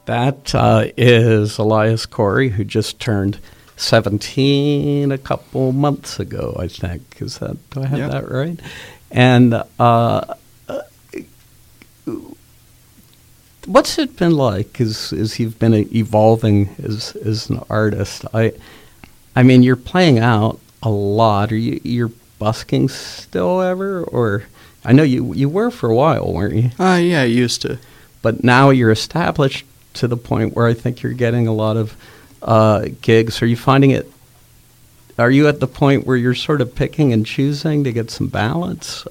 That is Elias Corey, who just turned 17 a couple months ago, I think. Do I have that right? And what's it been like as you've been evolving as an artist? I mean, you're playing out a lot. You're busking still ever? Or I know you were for a while, weren't you? Yeah, I used to. But now you're established to the point where I think you're getting a lot of gigs. Are you finding it? Are you at the point where you're sort of picking and choosing to get some balance?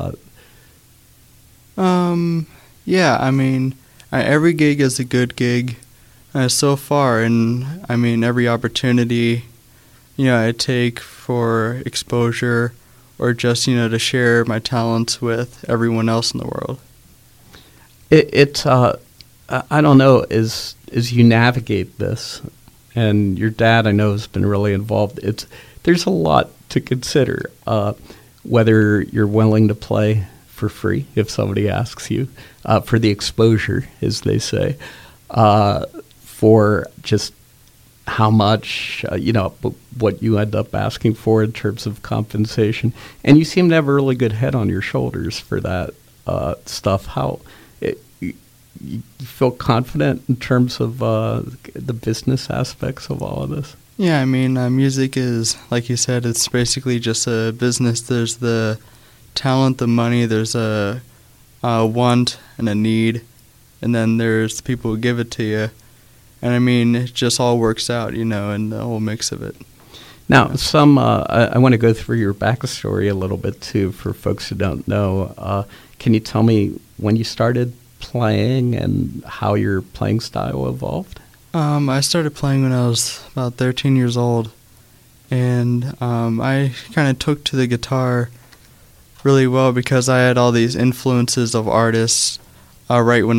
Yeah, I mean, every gig is a good gig so far, and I mean, every opportunity, I take for exposure or just, to share my talents with everyone else in the world. I don't know, as you navigate this, and your dad, I know, has been really involved. There's a lot to consider, whether you're willing to play for free if somebody asks you, for the exposure, as they say, for just how much, what you end up asking for in terms of compensation. And you seem to have a really good head on your shoulders for that stuff. You feel confident in terms of the business aspects of all of this? Yeah, I mean, music is, like you said, it's basically just a business. There's the talent, the money, there's a want and a need, and then there's the people who give it to you. And I mean, it just all works out, and the whole mix of it. Now, I want to go through your backstory a little bit, too, for folks who don't know. Can you tell me when you started playing and how your playing style evolved? I started playing when I was about 13 years old, and I kind of took to the guitar really well because I had all these influences of artists right when